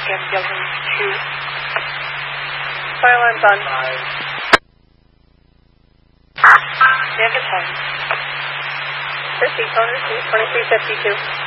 Camp Youngman 2. Fire alarm's on. Stand at 10. Receipt, phone receipt, 2352.